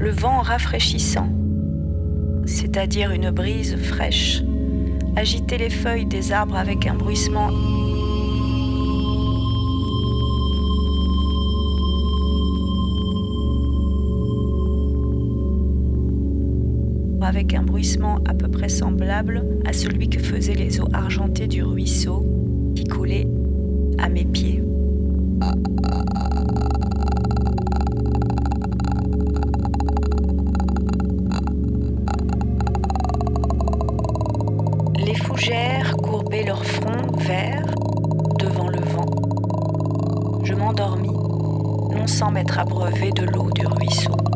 le vent rafraîchissant, c'est-à-dire une brise fraîche, agitait les feuilles des arbres avec un bruissement à peu près semblable à celui que faisaient les eaux argentées du ruisseau qui coulait à mes pieds. Les fougères courbaient leur front vert devant le vent. Je m'endormis, non sans m'être abreuvé de l'eau du ruisseau.